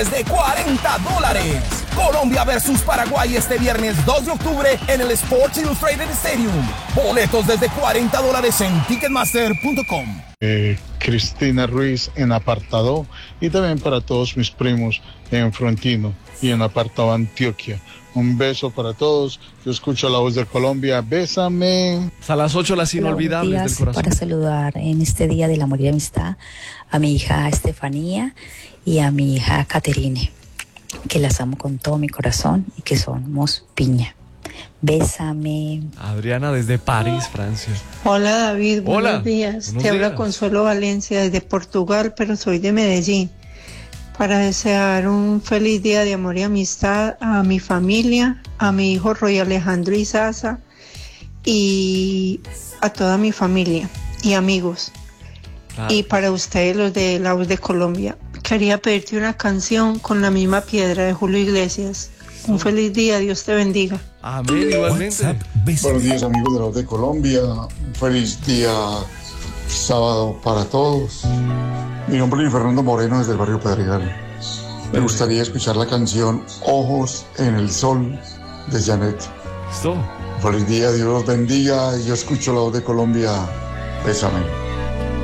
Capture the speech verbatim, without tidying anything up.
de cuarenta dólares. Colombia versus Paraguay este viernes dos de octubre en el Sports Illustrated Stadium. Boletos desde cuarenta dólares en ticketmaster punto com. Eh, Cristina Ruiz en apartado y también para todos mis primos en Frontino y en apartado Antioquia. Un beso para todos. Yo escucho la voz de Colombia. Bésame. A las ocho las inolvidables días del corazón. Para saludar en este día del amor y la amistad a mi hija Estefanía y a mi hija Caterine, que las amo con todo mi corazón y que somos piña. Bésame. Adriana desde París, Francia. Hola David, buenos Hola. días. Buenos Te habla días. Consuelo Valencia desde Portugal, pero soy de Medellín. Para desear un feliz día de amor y amistad a mi familia, a mi hijo Roy Alejandro Izaza y a toda mi familia y amigos. Claro. Y para ustedes los de La Voz de Colombia. Quería pedirte una canción con La Misma Piedra de Julio Iglesias. Un feliz día, Dios te bendiga. Amén, igualmente. WhatsApp, Bésame. Buenos días amigos de la Voz de Colombia, un feliz día sábado para todos. Mi nombre es Fernando Moreno desde el barrio Pedregal. Me gustaría escuchar la canción Ojos en el Sol de Janet. Listo. Feliz día, Dios los bendiga y yo escucho la Voz de Colombia. Bésame.